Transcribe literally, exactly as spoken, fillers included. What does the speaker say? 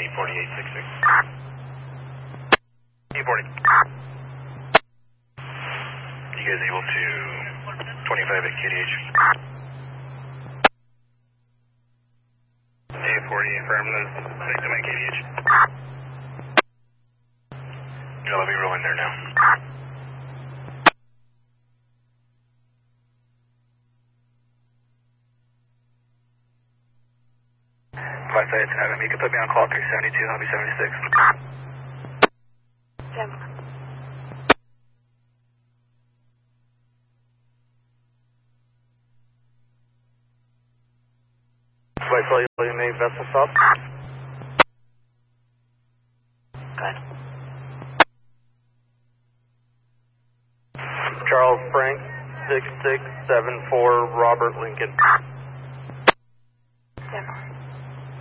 eight forty-eight sixty-six. eight forty. You guys able to twenty-five at K D H? eight forty, affirmative, victim at K D H. Yeah, let me roll in there now. Flight Site seven, you can put me on call three seventy-two, I'll be seventy-six. Jim. Flight Site, you make vessel stop. Good. Charles Frank, six six seven four, Robert Lincoln. Jim.